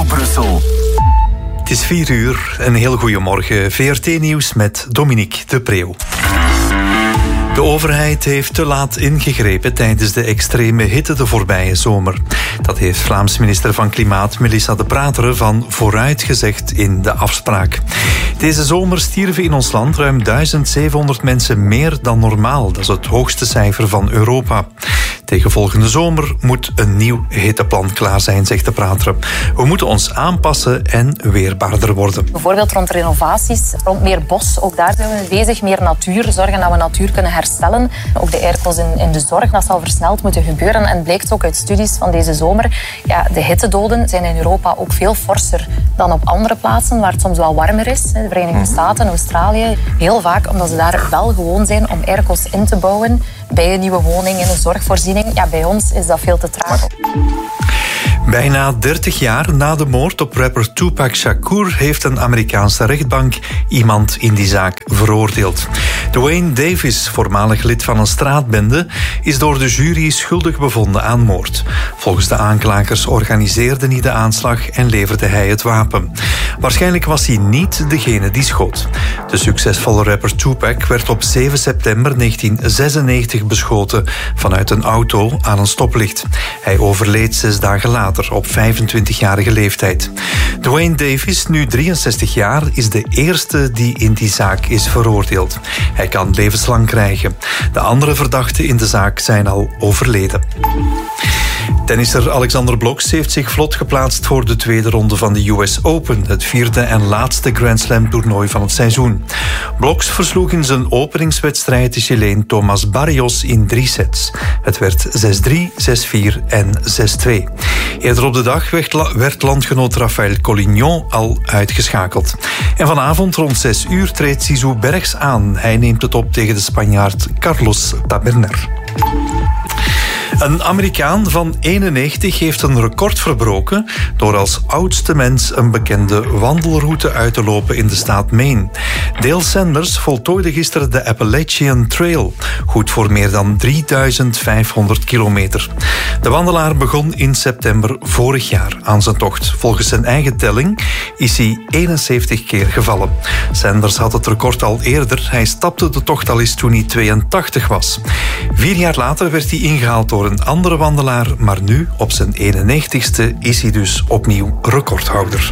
Brussel. Het is 4:00, een heel goede morgen. VRT-nieuws met Dominique de Preeuw. De overheid heeft te laat ingegrepen tijdens de extreme hitte de voorbije zomer. Dat heeft Vlaams minister van Klimaat Melissa De Prateren van Vooruit gezegd in de afspraak. Deze zomer stierven in ons land ruim 1700 mensen meer dan normaal. Dat is het hoogste cijfer van Europa. Tegen volgende zomer moet een nieuw hitteplan klaar zijn, zegt De Prateren. We moeten ons aanpassen en weerbaarder worden. Bijvoorbeeld rond renovaties, rond meer bos. Ook daar zijn we bezig. Meer natuur, zorgen dat we natuur kunnen herstellen. Ook de airco's in de zorg, dat zal versneld moeten gebeuren. En het blijkt ook uit studies van deze zomer. Ja, de hittedoden zijn in Europa ook veel forser dan op andere plaatsen, waar het soms wel warmer is. De Verenigde Staten, Australië. Heel vaak omdat ze daar wel gewoon zijn om airco's in te bouwen bij een nieuwe woning, in een zorgvoorziening. Ja, bij ons is dat veel te traag. Bijna 30 jaar na de moord op rapper Tupac Shakur heeft een Amerikaanse rechtbank iemand in die zaak veroordeeld. Dwayne Davis, voormalig lid van een straatbende, is door de jury schuldig bevonden aan moord. Volgens de aanklagers organiseerde hij de aanslag en leverde hij het wapen. Waarschijnlijk was hij niet degene die schoot. De succesvolle rapper Tupac werd op 7 september 1996 beschoten vanuit een auto aan een stoplicht. Hij overleed 6 dagen later op 25-jarige leeftijd. Dwayne Davis, nu 63 jaar, is de eerste die in die zaak is veroordeeld. Hij kan levenslang krijgen. De andere verdachten in de zaak zijn al overleden. Tennisser Alexander Bloksch heeft zich vlot geplaatst voor de tweede ronde van de US Open, het 4e en laatste Grand Slam toernooi van het seizoen. Bloksch versloeg in zijn openingswedstrijd de Chileen Thomas Barrios in 3 sets. Het werd 6-3, 6-4 en 6-2. Eerder op de dag werd landgenoot Rafael Collignon al uitgeschakeld. En vanavond rond 6 uur treedt Zizou Bergs aan. Hij neemt het op tegen de Spanjaard Carlos Taberner. Een Amerikaan van 91 heeft een record verbroken door als oudste mens een bekende wandelroute uit te lopen in de staat Maine. Dale Sanders voltooide gisteren de Appalachian Trail, goed voor meer dan 3500 kilometer. De wandelaar begon in september vorig jaar aan zijn tocht. Volgens zijn eigen telling is hij 71 keer gevallen. Sanders had het record al eerder. Hij stapte de tocht al eens toen hij 82 was. 4 jaar later werd hij ingehaald door een andere wandelaar, maar nu, op zijn 91ste, is hij dus opnieuw recordhouder.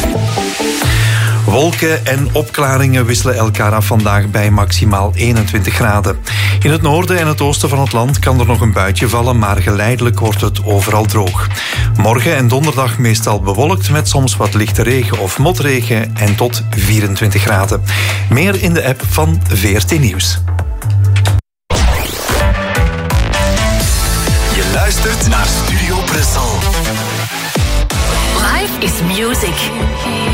Wolken en opklaringen wisselen elkaar af vandaag bij maximaal 21 graden. In het noorden en het oosten van het land kan er nog een buitje vallen, maar geleidelijk wordt het overal droog. Morgen en donderdag meestal bewolkt met soms wat lichte regen of motregen en tot 24 graden. Meer in de app van VRT Nieuws. Je luistert naar Studio Brussel. Life is music.